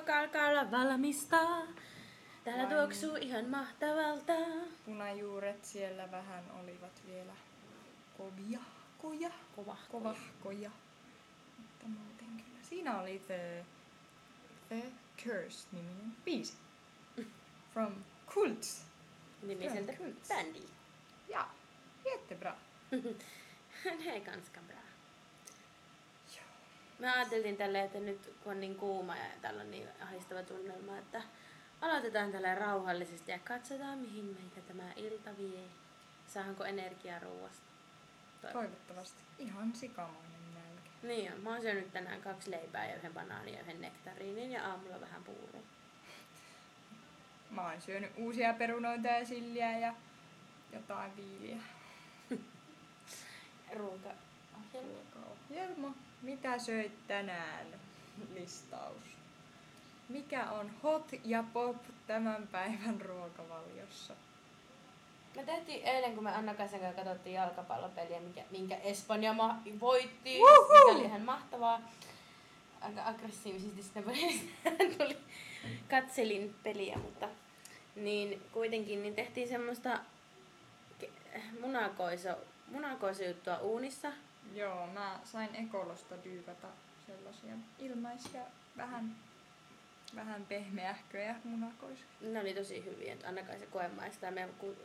ruoka alkaa olla valmista. Täällä tuoksuu ihan mahtavalta. Punajuuret siellä vähän olivat vielä kovahkoja. Mutta muuten kyllä. Siinä oli The Curse-niminen biisi. From Kults. Nimiseltä bändi. Ja, jättebra. Det är ganska bra. Me ajateltiin tälleen, että nyt kun on niin kuuma ja täällä on niin ahistava tunnelma, että aloitetaan tälleen rauhallisesti ja katsotaan mihin meitä tämä ilta vie. Saadaanko energiaa ruuasta? Toivottavasti. Ihan sikamainen nälkä. Niin on. Mä oon syönyt tänään 2 leipää ja 1 banaania ja 1 nektariinin ja aamulla vähän puuroa. Mä oon syönyt uusia perunoita ja silliä ja jotain viiliä. Ruokaohjelma. Mitä söit tänään? Listaus. Mikä on hot ja pop tämän päivän ruokavaliossa? Me tehtiin eilen, kun me Anna-Kaisan kanssa katsottiin jalkapallopeliä, minkä Espanja voitti, mikä oli ihan mahtavaa. Aika aggressiivisesti sitä tuli, katselin peliä, mutta niin kuitenkin niin tehtiin semmoista munakoisojuttua uunissa. Joo, mä sain Ekolosta dyykata sellaisia ilmaisia, vähän pehmeähköjä munakoisia. Ne oli tosi hyviä, että Anna-Kaisa koemaistaa. Me